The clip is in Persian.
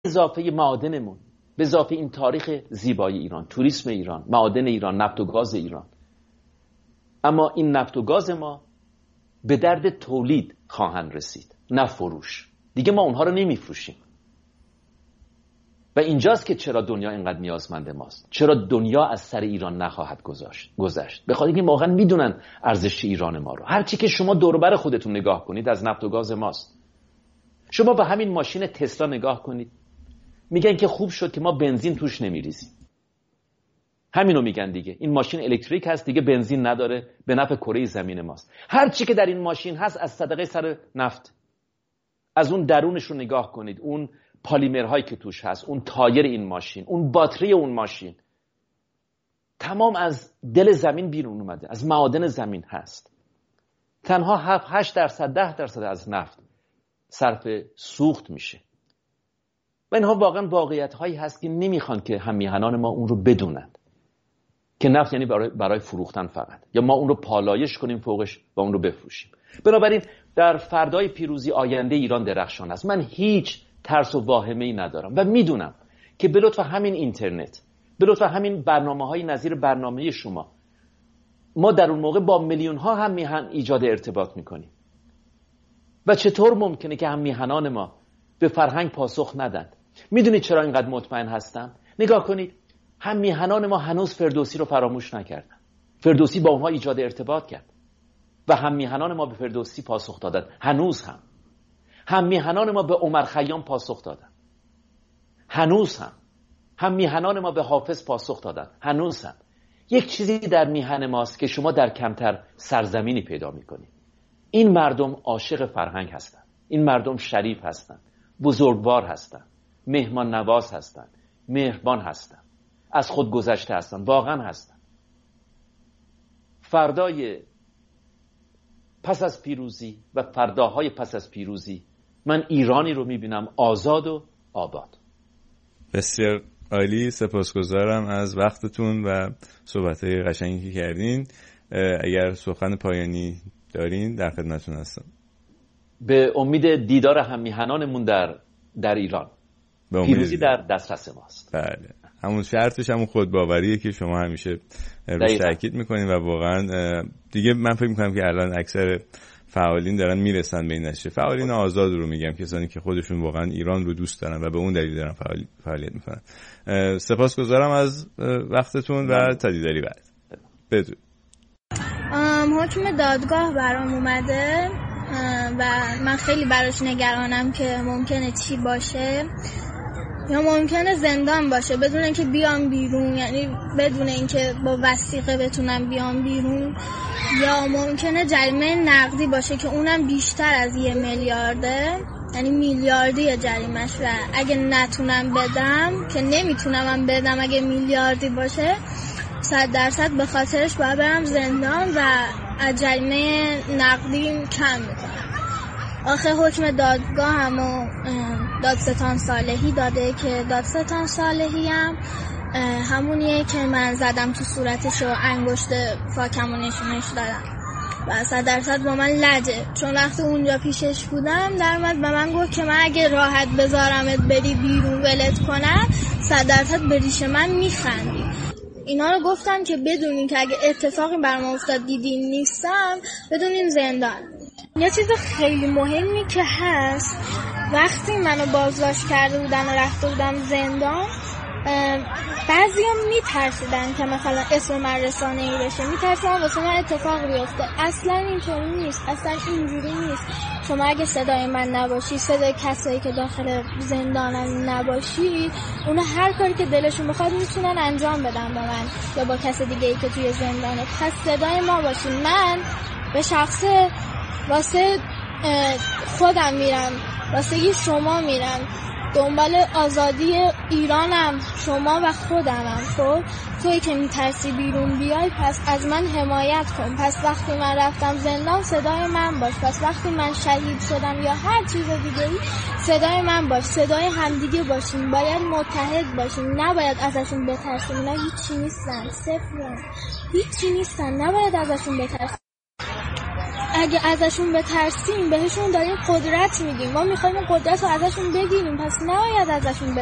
اضافه معادنمون، به اضافه این تاریخ زیبای ایران، توریسم ایران، معادن ایران، نفت و گاز ایران. اما این نفت و گاز ما به درد تولید خواهند رسید، نه فروش. دیگه ما اونها رو نمیفروشیم. و اینجاست که چرا دنیا اینقدر نیازمند ماست، چرا دنیا از سر ایران نخواهد گذشت. به خاطر اینکه واقعا میدونن ارزش ایران ما رو. هر چی که شما دور و بر خودتون نگاه کنید از نفت و گاز ماست. شما به همین ماشین تسلا نگاه کنید، میگن که خوب شد که ما بنزین توش نمیریزیم. همینو میگن دیگه، این ماشین الکتریک هست دیگه، بنزین نداره، به نفع کره زمین ماست. هر چی که در این ماشین هست از صدقه سر نفت. از اون درونش رو نگاه کنید، اون پلیمرهایی که توش هست، اون تایر این ماشین، اون باتری اون ماشین، تمام از دل زمین بیرون اومده، از معادن زمین هست. تنها 8% 10% از نفت صرف سوخت میشه. و اینها واقعا واقعیت هایی هست که نمیخوان که هممیهنان ما اون رو بدونند که نفت یعنی برای فروختن فقط، یا ما اون رو پالایش کنیم فوقش و اون رو بفروشیم. بنابراین در فردای پیروزی آینده ایران درخشان است. من هیچ ترس و واهمه‌ای ندارم و میدونم که به لطف همین اینترنت، به لطف همین برنامه‌های نظیر برنامه شما، ما در اون موقع با میلیون ها هم میهن ایجاد ارتباط میکنیم. و چطور ممکنه که هم میهنان ما به فرهنگ پاسخ ندند؟ میدونید چرا اینقدر مطمئن هستم؟ نگاه کنید، هم میهنان ما هنوز فردوسی رو فراموش نکردن. فردوسی با اونها ایجاد ارتباط کرد و هم میهنان ما به فردوسی پاسخ دادن. هنوز هم میهنان ما به عمر خیام پاسخ دادن. هنوز هم میهنان ما به حافظ پاسخ دادن. هنوز یک چیزی در میهن ماست که شما در کمتر سرزمینی پیدا میکنید. این مردم عاشق فرهنگ هستند. این مردم شریف هستند، بزرگوار هستند، مهمان نواز هستند، مهربان هستند، از خود گذشته هستند، واقعا هستند. فردای پس از پیروزی و فرداهای پس از پیروزی من ایرانی رو میبینم آزاد و آباد. بسیار عالی، سپاسگزارم از وقتتون و صحبت‌های قشنگی که کردین. اگر سخن پایانی دارین در خدمتتون هستم. به امید دیدار هممیهنانمون در ایران. پیروزی در دسترس ماست. بله، همون شرطش همون خودباوریه که شما همیشه روش تاکید میکنین و واقعا دیگه من فکر میکنم که الان اکثر فعالین دارن میرسن به این نتیجه. فعالین آزاد رو میگم، کسانی که خودشون واقعا ایران رو دوست دارن و به اون دلیل دارن فعالیت میکنن. سپاسگزارم از وقتتون و تا دیداری بعد. بدرود. حکم دادگاه برام اومده و من خیلی براش نگرانم که ممکنه چی باشه، یا ممکنه زندان باشه بدون اینکه بیام بیرون، یعنی بدون اینکه با وثیقه بتونم بیام بیرون، یا ممکنه جریمه نقدی باشه که اونم بیشتر از 1 میلیارده، یعنی میلیاردی جریمش، و اگه نتونم بدم که نمیتونم بدم، اگه میلیاردی باشه 100% به خاطرش باید برم زندان و از جریمه نقدی کم میکنم. آخه حکم دادگاه همو دادستان صالحی داده که دادستان صالحی هم همونیه که من زدم تو صورتش و انگشت فاکمو نشونش دادم و 100% با من لجه، چون وقتی اونجا پیشش بودم در اومد به من گفت که من اگه راحت بذارمت بری بیرون ولت کنم 100% به ریش من میخندی. اینا رو گفتم که بدونین که اگه اتفاقی برام افتاد دیدین نیستم بدونین زندان. یه چیز خیلی مهمی که هست، وقتی منو بازداشت کرده بودن و رفته بودم زندان، بعضی هم میترسیدن که مثلا اسم من رسانه‌ای بشه، میترسیدن واسه من اتفاق بیفته. اصلا اینطوری نیست، اصلا اینجوری نیست. شما اگه صدای من نباشی، صدای کسایی که داخل زندانن نباشی، اونا هر کاری که دلشون بخواد میتونن انجام بدن با من یا با کس دیگه ای که توی زندانه. پس صدای ما باشی. من به شخصه واسه خودم میرم، واسه شما میرم، دنبال آزادی ایرانم، شما و خودمم. خب تویی که میترسی بیرون بیای، پس از من حمایت کن. پس وقتی من رفتم زندان صدای من باش، پس وقتی من شهید شدم یا هر چیز دیگه ای صدای من باش، صدای همدیگه باشیم، باید متحد باشیم، نباید ازشون بترسیم. اینا هیچی نیستن، صفرن، هیچی نیستن، نباید ازشون بترسیم. اگه ازشون بترسیم بهشون داریم قدرت میدیم. ما میخوایم قدرت رو ازشون بگیریم، پس نباید ازشون